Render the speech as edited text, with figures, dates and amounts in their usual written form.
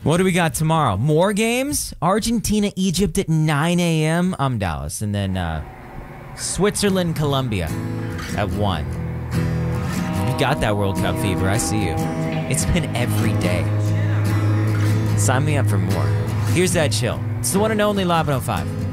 What do we got tomorrow? More games? Argentina, Egypt at 9 a.m. I'm Dallas. And then Switzerland, Colombia at 1. You got that World Cup fever. I see you. It's been every day. Sign me up for more. Here's that chill. It's the one and only Live 105.